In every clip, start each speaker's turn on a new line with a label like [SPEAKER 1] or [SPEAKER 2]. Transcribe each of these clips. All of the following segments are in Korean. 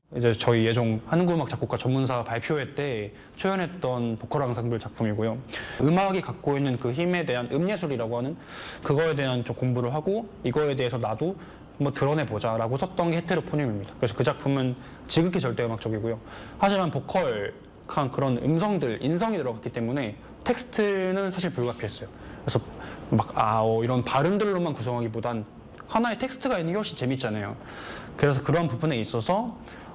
[SPEAKER 1] 이제 저희 예종 한국음악 작곡가 전문사 발표회 때 초연했던 보컬 앙상블 작품이고요. 음악이 갖고 있는 그 힘에 대한 음예술이라고 하는 그거에 대한 좀 공부를 하고 이거에 대해서 나도 뭐 드러내보자 라고 썼던 게 헤테로포늄입니다. 그래서 그 작품은 지극히 절대음악적이고요. 하지만 보컬한 그런 음성들, 인성이 들어갔기 때문에 텍스트는 사실 불가피했어요. 그래서 막 이런 발음들로만 구성하기보단 하나의 텍스트가 있는 게 훨씬 재밌잖아요. 그래서 그런 부분에 있어서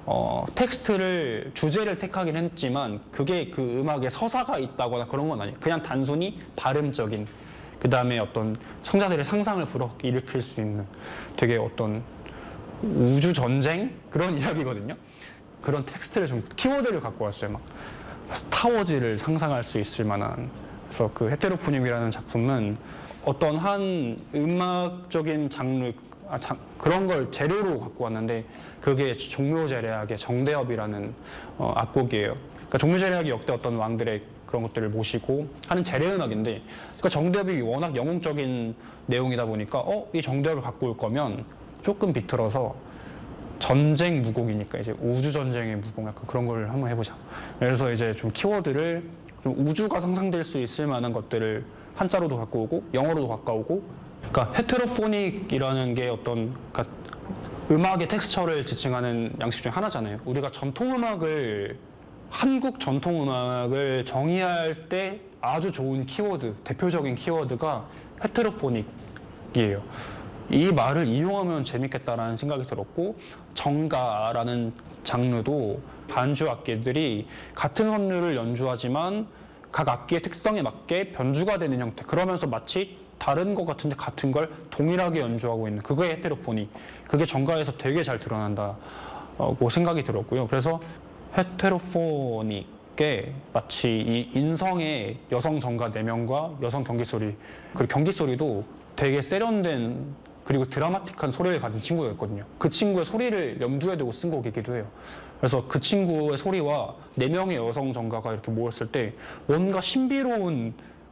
[SPEAKER 1] 텍스트를, 주제를 택하긴 했지만 그게 그 음악에 서사가 있다거나 그런 건 아니에요. 그냥 단순히 발음적인, 그 다음에 어떤 청자들의 상상을 불어일으킬 수 있는 되게 어떤 우주 전쟁? 그런 이야기거든요. 그런 텍스트를 좀, 키워드를 갖고 왔어요. 막 스타워즈를 상상할 수 있을 만한. 그래서 그 헤테로포늄이라는 작품은 어떤 한 음악적인 장르, 그런 걸 재료로 갖고 왔는데 그게 종묘제례학의 정대협이라는 악곡이에요. 그러니까 종묘제례학이 역대 어떤 왕들의 그런 것들을 모시고 하는 재래음악인데, 그러니까 정대협이 워낙 영웅적인 내용이다 보니까 이 정대협을 갖고 올 거면 조금 비틀어서 전쟁 무곡이니까 이제 우주 전쟁의 무곡, 약간 그런 걸 한번 해보자. 그래서 이제 좀 키워드를 좀 우주가 상상될 수 있을 만한 것들을 한자로도 갖고 오고 영어로도 가까우고, 그러니까 헤테로포닉이라는 게 어떤, 그러니까 음악의 텍스처를 지칭하는 양식 중에 하나잖아요. 우리가 전통음악을, 한국 전통음악을 정의할 때 아주 좋은 키워드, 대표적인 키워드가 헤테로포닉이에요. 이 말을 이용하면 재밌겠다라는 생각이 들었고, 정가라는 장르도 반주 악기들이 같은 선율을 연주하지만 각 악기의 특성에 맞게 변주가 되는 형태, 그러면서 마치 다른 것 같은데 같은 걸 동일하게 연주하고 있는, 그거의 헤테로포니, 그게 정가에서 되게 잘 드러난다고 생각이 들었고요. 그래서 헤테로포닉에 마치 이 인성의 여성 정가 4명과 여성 경기소리, 그리고 경기소리도 되게 세련된 그리고 드라마틱한 소리를 가진 친구가 있거든요. 그 친구의 소리를 염두에 두고 쓴 곡이기도 해요. 그래서 그 친구의 소리와 4명의 여성 정가가 이렇게 모였을 때 뭔가 신비로운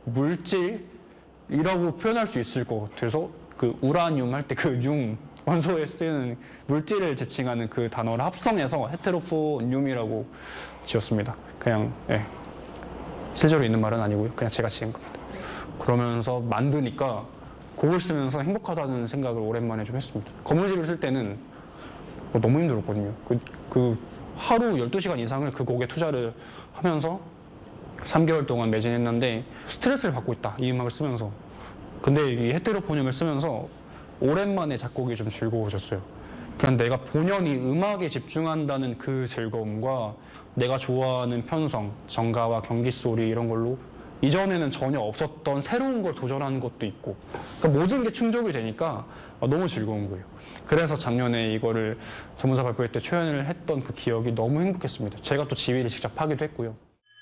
[SPEAKER 1] 물질이라고 표현할 수 있을 것 같아서, 그 우라늄 할 때 그 융 원소에 쓰는 물질을 지칭하는 그 단어를 합성해서 헤테로포늄이라고 지었습니다. 그냥 실제로 있는 말은 아니고요. 그냥 제가 지은 겁니다. 그러면서 만드니까 곡을 쓰면서 행복하다는 생각을 오랜만에 좀 했습니다. 거무집을 쓸 때는 너무 힘들었거든요. 그 하루 12시간 이상을 그 곡에 투자를 하면서 3개월 동안 매진했는데 스트레스를 받고 있다, 이 음악을 쓰면서. 근데 이 헤테로포늄을 쓰면서 오랜만에 작곡이 좀 즐거워졌어요. 그냥 내가 본연이 음악에 집중한다는 그 즐거움과 내가 좋아하는 편성, 정가와 경기소리 이런 걸로 이전에는 전혀 없었던 새로운 걸 도전하는 것도 있고, 그러니까 모든 게 충족이 되니까 너무 즐거운 거예요. 그래서 작년에 이거를 전문사 발표회 때 초연을 했던 그 기억이 너무 행복했습니다. 제가 또 지휘를 직접 하기도 했고요.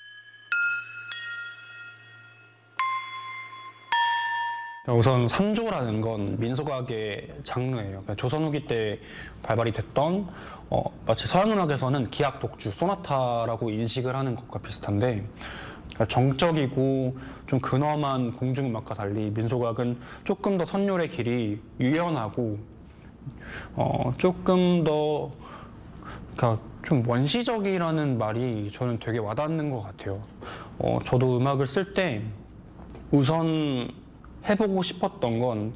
[SPEAKER 1] 우선 산조라는 건 민속악의 장르예요. 그러니까 조선 후기 때 발발이 됐던 마치 서양음악에서는 기악 독주, 소나타라고 인식을 하는 것과 비슷한데, 그러니까 정적이고 좀 근엄한 공중음악과 달리 민속악은 조금 더 선율의 길이 유연하고 조금 더, 그러니까 좀 원시적이라는 말이 저는 되게 와닿는 것 같아요. 저도 음악을 쓸 때 우선 해보고 싶었던 건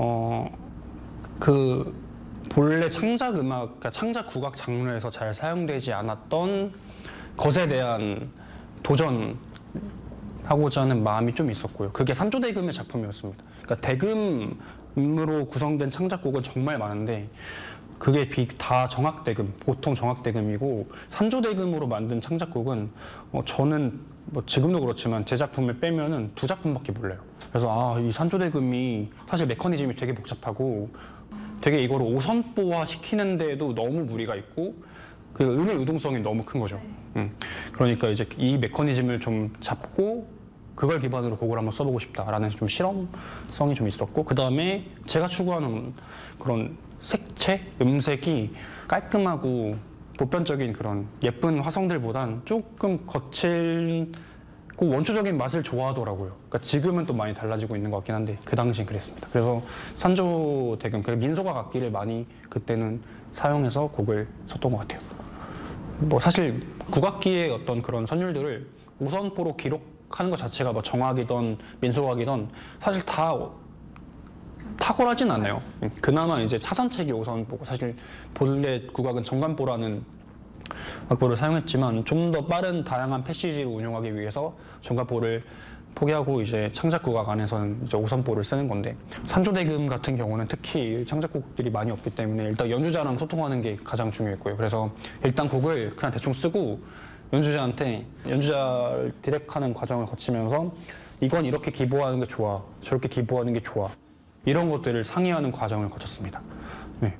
[SPEAKER 1] 그 본래 창작 음악, 그러니까 창작 국악 장르에서 잘 사용되지 않았던 것에 대한 도전 하고자 하는 마음이 좀 있었고요. 그게 산조대금의 작품이었습니다. 그러니까 대금으로 구성된 창작곡은 정말 많은데 그게 다 정악대금, 보통 정악대금이고, 산조대금으로 만든 창작곡은 저는 뭐 지금도 그렇지만 제 작품을 빼면은 2작품밖에 몰라요. 그래서 이 산조대금이 사실 메커니즘이 되게 복잡하고 되게 이거를 오선보화 시키는 데에도 너무 무리가 있고 그 음의 유동성이 너무 큰 거죠. 그러니까 이제 이 메커니즘을 좀 잡고 그걸 기반으로 곡을 한번 써보고 싶다라는 좀 실험성이 좀 있었고, 그 다음에 제가 추구하는 그런 색채, 음색이 깔끔하고 보편적인 그런 예쁜 화성들보단 조금 거칠고 원초적인 맛을 좋아하더라고요. 그러니까 지금은 또 많이 달라지고 있는 것 같긴 한데 그 당시엔 그랬습니다. 그래서 산조대금, 민속악 악기를 많이 그때는 사용해서 곡을 썼던 것 같아요. 뭐 사실 국악기의 어떤 그런 선율들을 우선보로 기록하는 것 자체가 뭐 정악이든 민속악이든 사실 다 탁월하진 않아요. 그나마 이제 차선책이 우선보고, 사실 본래 국악은 정관보라는 악보를 사용했지만 좀 더 빠른 다양한 패시지를 운용하기 위해서 정관보를 포기하고 이제 창작국악 안에서는 이제 우선보를 쓰는 건데, 산조대금 같은 경우는 특히 창작곡들이 많이 없기 때문에 일단 연주자랑 소통하는 게 가장 중요했고요. 그래서 일단 곡을 그냥 대충 쓰고 연주자한테 연주자를 디렉하는 과정을 거치면서 이건 이렇게 기보하는 게 좋아, 저렇게 기보하는 게 좋아, 이런 것들을 상의하는 과정을 거쳤습니다. 네.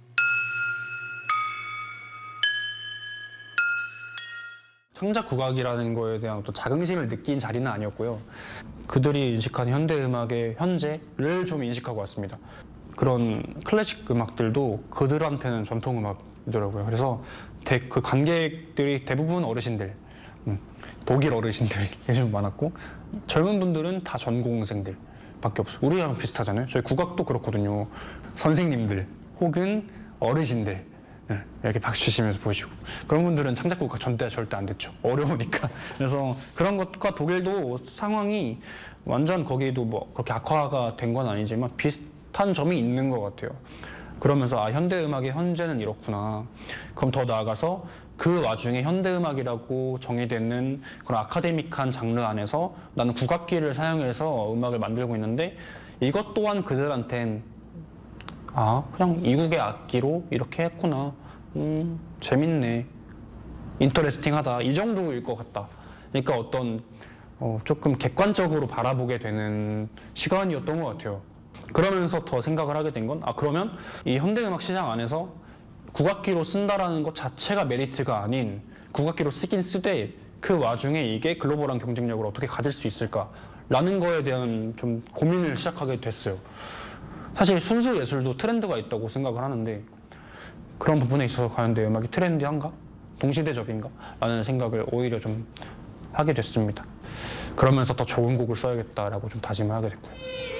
[SPEAKER 1] 창작국악이라는 거에 대한 어떤 자긍심을 느낀 자리는 아니었고요. 그들이 인식하는 현대음악의 현재를 좀 인식하고 왔습니다. 그런 클래식 음악들도 그들한테는 전통음악이더라고요. 그래서 그 관객들이 대부분 어르신들, 독일 어르신들이 좀 많았고, 젊은 분들은 다 전공생들 밖에 없어요. 우리랑 비슷하잖아요. 저희 국악도 그렇거든요. 선생님들 혹은 어르신들 이렇게 박수 치시면서 보시고, 그런 분들은 창작국악 절대 안 듣죠. 어려우니까. 그래서 그런 것과 독일도 상황이 완전 거기도 뭐 그렇게 악화가 된 건 아니지만 비슷한 점이 있는 것 같아요. 그러면서 현대음악의 현재는 이렇구나. 그럼 더 나아가서 그 와중에 현대음악이라고 정의되는 그런 아카데믹한 장르 안에서 나는 국악기를 사용해서 음악을 만들고 있는데, 이것 또한 그들한텐 그냥 이국의 악기로 이렇게 했구나. 재밌네. 인터레스팅하다. 이 정도일 것 같다. 그러니까 어떤 조금 객관적으로 바라보게 되는 시간이었던 것 같아요. 그러면서 더 생각을 하게 된 건, 그러면 이 현대음악 시장 안에서 국악기로 쓴다라는 것 자체가 메리트가 아닌, 국악기로 쓰긴 쓰되 그 와중에 이게 글로벌한 경쟁력을 어떻게 가질 수 있을까라는 거에 대한 좀 고민을 시작하게 됐어요. 사실 순수 예술도 트렌드가 있다고 생각을 하는데, 그런 부분에 있어서 과연 내 음악이 트렌디한가? 동시대적인가? 라는 생각을 오히려 좀 하게 됐습니다. 그러면서 더 좋은 곡을 써야겠다라고 좀 다짐을 하게 됐고요.